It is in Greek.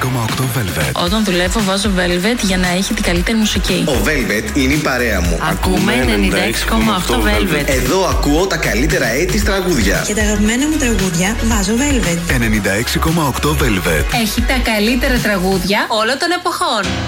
Velvet. Όταν δουλεύω βάζω Velvet για να έχει την καλύτερη μουσική. Ο Velvet είναι η παρέα μου. Ακούμε 96,8 Velvet. Εδώ ακούω τα καλύτερα τραγούδια. Και τα αγαπημένα μου τραγούδια βάζω Velvet. 96,8 Velvet. Έχει τα καλύτερα τραγούδια όλων των εποχών.